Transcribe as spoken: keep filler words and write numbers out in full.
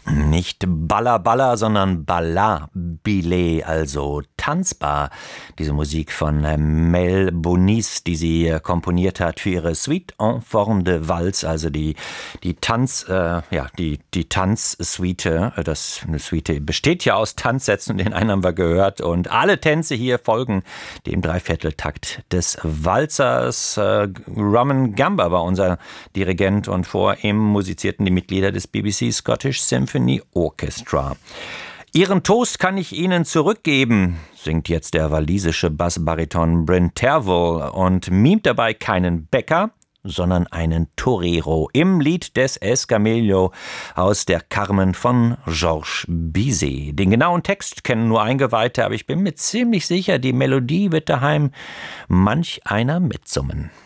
Nicht Balla Balla, sondern Balla Billet, also tanzbar. Diese Musik von Mel Bonis, die sie komponiert hat für ihre Suite en forme de Valse, also die die Tanz, äh, ja die die Tanzsuite. Das eine Suite besteht ja aus Tanzsätzen, den einen haben wir gehört, und alle Tänze hier folgen dem Dreivierteltakt des Walzers. Äh, Roman Gamba war unser Dirigent und vor ihm musizierten die Mitglieder des B B C Scottish Symphony Orchestra. Ihren Toast kann ich Ihnen zurückgeben, singt jetzt der walisische Bassbariton Bryn Tervel und mimt dabei keinen Bäcker, sondern einen Torero im Lied des Escamillo aus der Carmen von Georges Bizet. Den genauen Text kennen nur Eingeweihte, aber ich bin mir ziemlich sicher, die Melodie wird daheim manch einer mitsummen.